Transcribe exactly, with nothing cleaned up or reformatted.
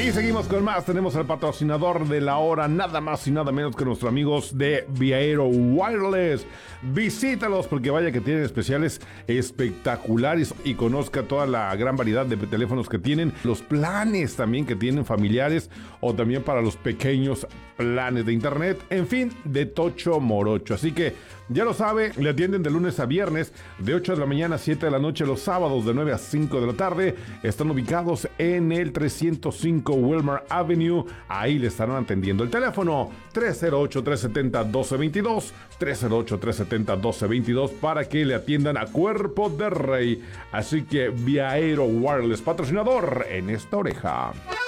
Y seguimos con más. Tenemos al patrocinador de la hora, nada más y nada menos que nuestros amigos de Viaero Wireless. Visítalos porque vaya que tienen especiales espectaculares y conozca toda la gran variedad de teléfonos que tienen, los planes también que tienen familiares o también para los pequeños planes de internet, en fin, de tocho morocho. Así que ya lo sabe, le atienden de lunes a viernes de ocho de la mañana a siete de la noche, los sábados de nueve a cinco de la tarde. Están ubicados en el trescientos cinco Wilmer Avenue. Ahí le estarán atendiendo. El teléfono tres cero ocho, tres siete cero, uno dos dos dos, tres cero ocho, tres siete cero, uno dos dos dos para que le atiendan a cuerpo de rey. Así que Viaero Wireless, patrocinador en esta oreja.